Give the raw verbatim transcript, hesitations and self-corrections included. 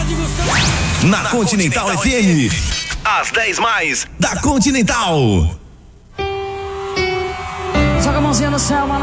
Na Continental F M, as dez mais da Continental. Joga a mãozinha no céu, mano.